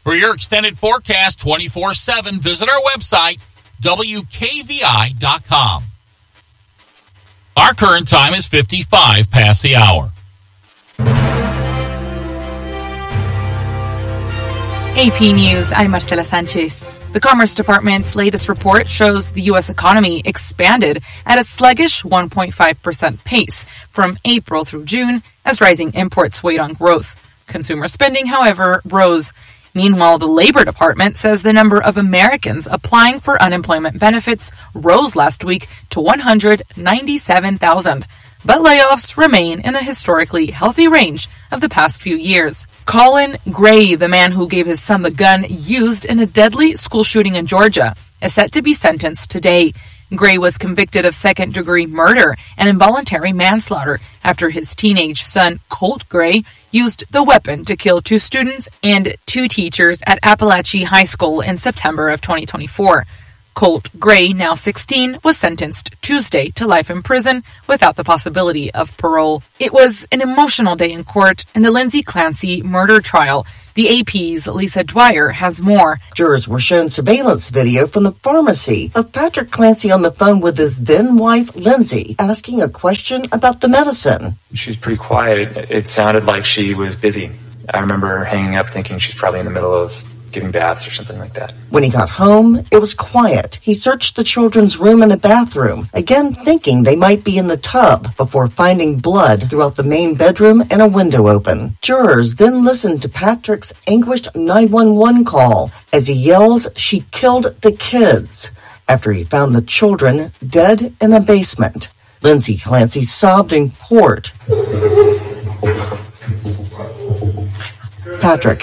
For your extended forecast 24/7, visit our website, WKVI.com. Our current time is 55 past the hour. AP News, I'm Marcela Sanchez. The Commerce Department's latest report shows the U.S. economy expanded at a sluggish 1.5% pace from April through June as rising imports weighed on growth. Consumer spending, however, rose. Meanwhile, the Labor Department says the number of Americans applying for unemployment benefits rose last week to 197,000. But layoffs remain in the historically healthy range of the past few years. Colin Gray, the man who gave his son the gun used in a deadly school shooting in Georgia, is set to be sentenced today. Gray was convicted of second-degree murder and involuntary manslaughter after his teenage son, Colt Gray, used the weapon to kill 2 students and 2 teachers at Appalachia High School in September of 2024. Colt Gray, now 16, was sentenced Tuesday to life in prison without the possibility of parole. It was an emotional day in court in the Lindsay Clancy murder trial. The AP's Lisa Dwyer has more. Jurors were shown surveillance video from the pharmacy of Patrick Clancy on the phone with his then-wife, Lindsay, asking a question about the medicine. She was pretty quiet. It sounded like she was busy. I remember hanging up thinking she's probably in the middle of giving baths or something like that. When he got home, it was quiet. He searched the children's room and the bathroom, again thinking they might be in the tub, before finding blood throughout the main bedroom and a window open. Jurors then listened to Patrick's anguished 911 call as he yells she killed the kids after he found the children dead in a basement. Lindsay Clancy sobbed in court. Patrick